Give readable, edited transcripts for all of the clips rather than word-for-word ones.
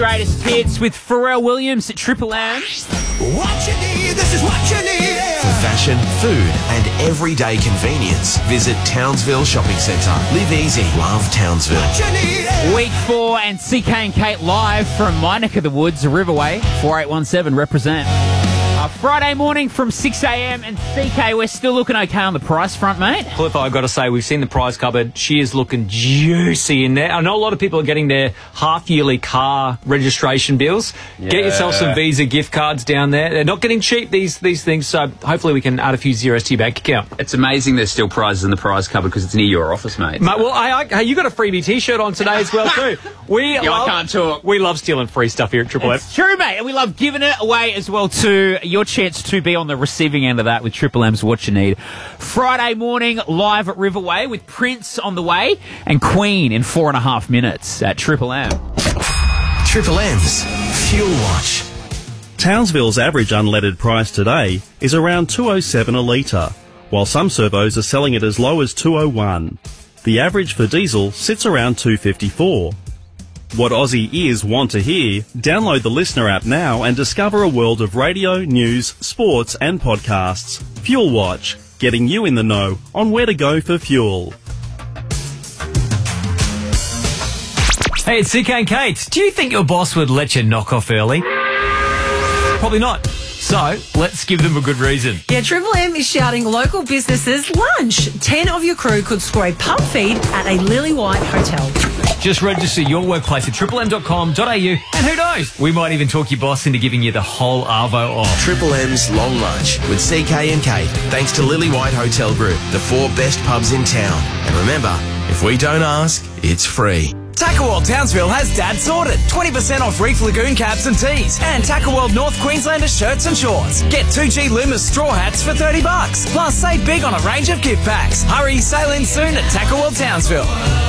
greatest hits with Pharrell Williams at Triple M. What you need, this is what you need. For fashion, food and everyday convenience, visit Townsville Shopping Centre. Live easy, love Townsville. What you need. Week 4 and CK and Kate live from my neck of the woods, Riverway. 4817 represent. Friday morning from 6 a.m. and CK, we're still looking okay on the price front, mate. Cliff, I've got to say, we've seen the prize cupboard. She is looking juicy in there. I know a lot of people are getting their half-yearly car registration bills. Yeah. Get yourself some Visa gift cards down there. They're not getting cheap, these things, so hopefully we can add a few zeros to your bank account. It's amazing there's still prizes in the prize cupboard because it's near your office, mate. Well, hey, you got a freebie T-shirt on today as well, too. I can't talk. We love stealing free stuff here at Triple M. It's true, mate, and we love giving it away as well, too. Your chance to be on the receiving end of that with Triple M's What You Need. Friday morning, live at Riverway with Prince on the way and Queen in 4.5 minutes at Triple M. Triple M's Fuel Watch. Townsville's average unleaded price today is around $2.07 a litre, while some servos are selling it as low as $2.01. The average for diesel sits around $2.54. What Aussie ears want to hear? Download the Listener app now and discover a world of radio, news, sports and podcasts. Fuel Watch, getting you in the know on where to go for fuel. Hey, it's CK and Kate. Do you think your boss would let you knock off early? Probably not. So, let's give them a good reason. Yeah, Triple M is shouting local businesses lunch. 10 of your crew could score a pub feed at a Lily White hotel. Just register your workplace at triplem.com.au and who knows, we might even talk your boss into giving you the whole Arvo off. Triple M's Long Lunch with CK and Kate, thanks to Lily White Hotel Group, the 4 best pubs in town. And remember, if we don't ask, it's free. Tackle World Townsville has Dad sorted. 20% off Reef Lagoon caps and tees. And Tackle World North Queenslander shirts and shorts. Get 2G Loomis straw hats for $30. Plus, save big on a range of gift packs. Hurry, sail in soon at Tackle World Townsville.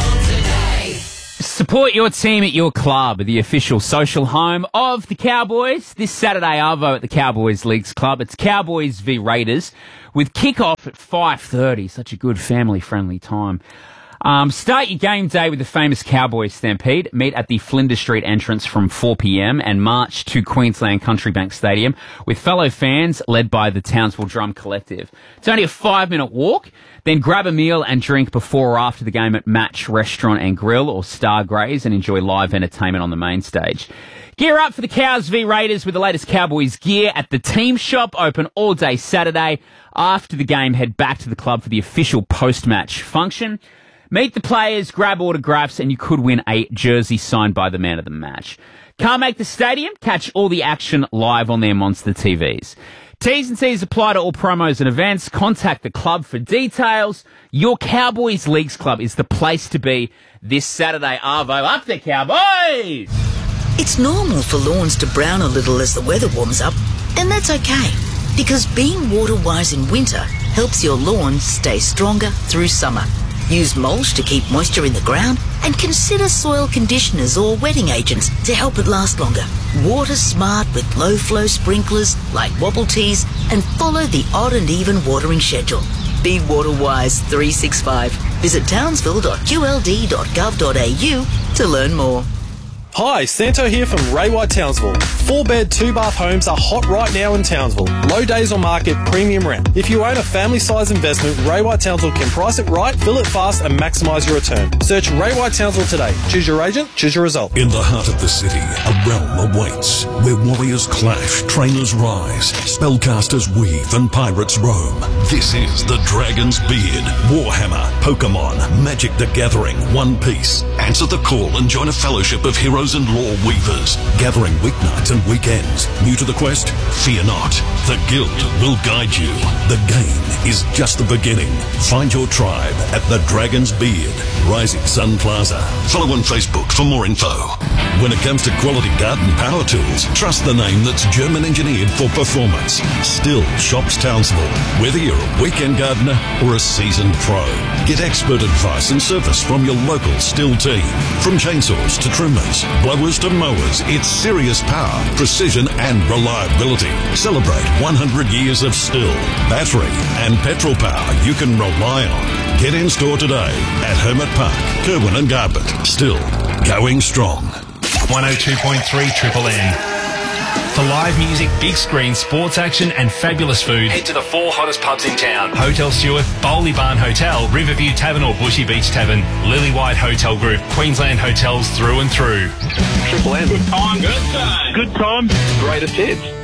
Support your team at your club, the official social home of the Cowboys. This Saturday, Arvo at the Cowboys Leagues Club. It's Cowboys v Raiders with kickoff at 5:30. Such a good family-friendly time. Start your game day with the famous Cowboys Stampede. Meet at the Flinders Street entrance from 4 p.m. and march to Queensland Country Bank Stadium with fellow fans led by the Townsville Drum Collective. It's only a 5-minute walk. Then grab a meal and drink before or after the game at Match Restaurant and Grill or Star Grays and enjoy live entertainment on the main stage. Gear up for the Cows v Raiders with the latest Cowboys gear at the Team Shop, open all day Saturday. After the game, head back to the club for the official post-match function. Meet the players, grab autographs, and you could win a jersey signed by the man of the match. Can't make the stadium? Catch all the action live on their monster TVs. T's and C's apply to all promos and events. Contact the club for details. Your Cowboys Leagues Club is the place to be this Saturday. Arvo, up the Cowboys! It's normal for lawns to brown a little as the weather warms up, and that's okay, because being water-wise in winter helps your lawn stay stronger through summer. Use mulch to keep moisture in the ground and consider soil conditioners or wetting agents to help it last longer. Water smart with low-flow sprinklers like Wobble Tees and follow the odd and even watering schedule. Be water-wise 365. Visit townsville.qld.gov.au to learn more. Hi, Santo here from Ray White Townsville. 4-bed, 2-bath homes are hot right now in Townsville. Low days on market, premium rent. If you own a family-size investment, Ray White Townsville can price it right, fill it fast and maximise your return. Search Ray White Townsville today. Choose your agent, choose your result. In the heart of the city, a realm awaits, where warriors clash, trainers rise, spellcasters weave and pirates roam. This is the Dragon's Beard, Warhammer, Pokemon, Magic the Gathering, One Piece. Answer the call and join a fellowship of heroes and lore weavers, gathering weeknights and weekends. New to the quest? Fear not. The Guild will guide you. The game is just the beginning. Find your tribe at the Dragon's Beard, Rising Sun Plaza. Follow on Facebook for more info. When it comes to quality garden power tools, trust the name that's German engineered for performance. Still Shops Townsville. Whether you're a weekend gardener or a seasoned pro, get expert advice and service from your local Still team. From chainsaws to trimmers, blowers to mowers, it's serious power, precision and reliability. Celebrate 100 years of Still, battery and petrol power you can rely on. Get in store today at Hermit Park, Kerwin and Garbutt. Still going strong. 102.3 Triple N. For live music, big screen, sports action and fabulous food, head to the 4 hottest pubs in town. Hotel Stewart, Bowley Barn Hotel, Riverview Tavern or Bushy Beach Tavern, Lily White Hotel Group, Queensland hotels through and through. Triple M. Good time. Good time. Greatest hits.